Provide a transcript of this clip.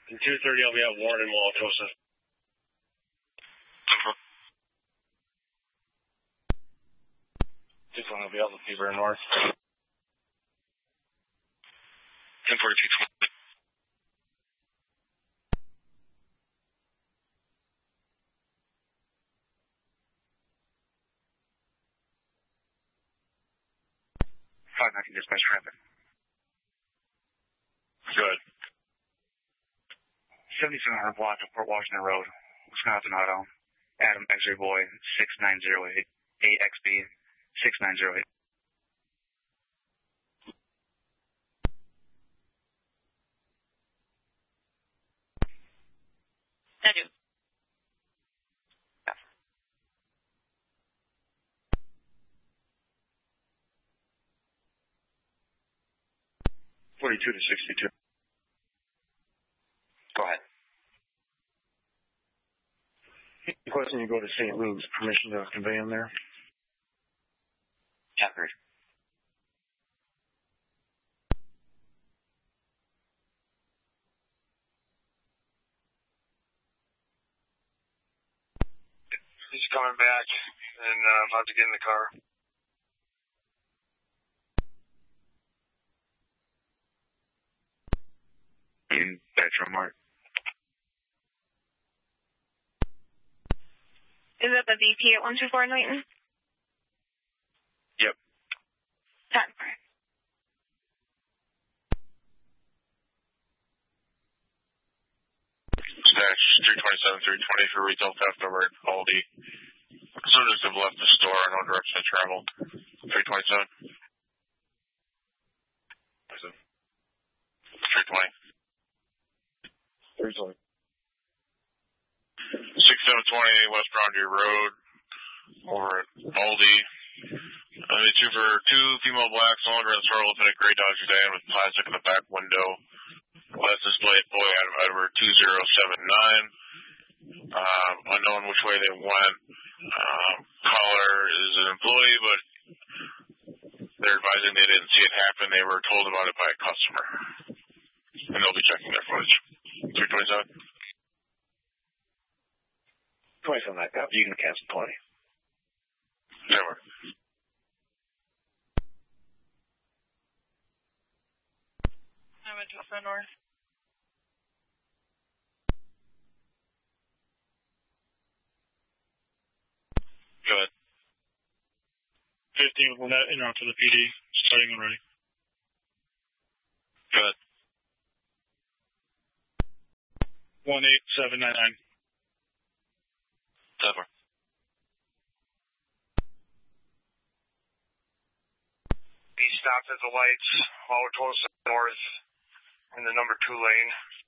At 2:30, I'll be at Warren and Wauwatosa. Just want to be out with Beaver North. 10:42. 519 dispatch traffic. Good. 7700 block of Port Washington Road, Wisconsin Auto. Adam X-Ray Boy 6908 8XB 6908. I do. Yeah. 42 to 62. Go ahead. Requesting you go to St. Luke's. Permission to convey him there? Yeah, agreed. He's coming back, and I'm about to get in the car. In Petromart. Is that the VP at 124 in Layton? Yep. Time for it. Dispatch 327, 320 for retail theft over at Aldi. Subjects have left the store, no direction to travel. 327. 320. 320. 6720 West Browndeer Road over at Aldi. Two female blacks, no longer in the store, looking at gray Dodge sedan with plastic in the back window. License plate boy out of Edward 2079. Unknown which way they went. Caller is an employee, but they're advising they didn't see it happen. They were told about it by a customer. And they'll be checking their footage. 327. 27 that cop. You can cancel 20. Never. I went to the north. Good. 15 will net in to the PD, starting and ready. Good. 18799. Denver. He stopped at the lights, Wauwatosa North, in the number 2 lane.